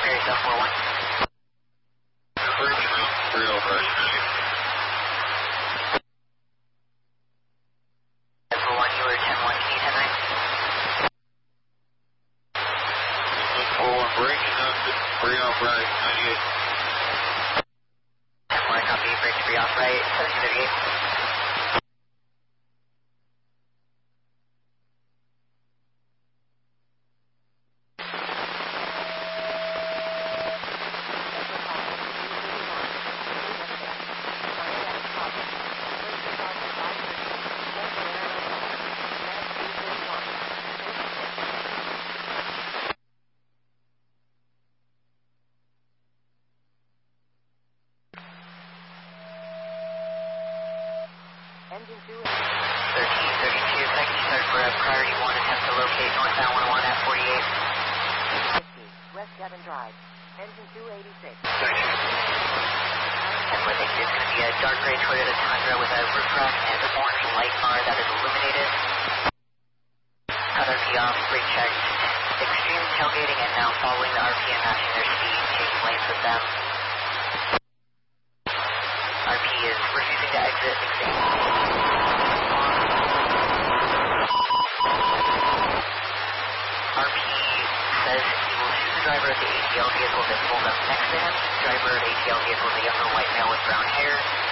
Prairie South 41. Prairie South 30, Level 1, you were 10-1, can you 10-9? 41, breaking up to 3 off right, 98. 10-1, copy, break 3 off right, 1738. Engine 2 1332, second start for a priority 1, attempt to locate northbound 101 at 48. 50, West Devon Drive. Engine 286. And what they see is going to be a dark gray Toyota Tundra with a roof rack and an orange light bar that is illuminated. Cut RP off, brake checked, extreme tailgating, and now following the RPM, matching their speed, changing lanes with them. RP is refusing to exit, exam. RP says he will shoot the driver of the ATL vehicle that pulled up next to him. Driver of the ATL vehicle is a younger white male with brown hair.